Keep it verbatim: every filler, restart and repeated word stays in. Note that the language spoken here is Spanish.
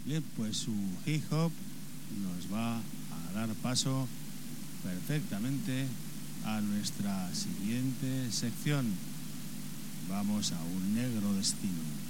Bien, pues su hip hop nos va a dar paso perfectamente a nuestra siguiente sección. Vamos a un negro destino.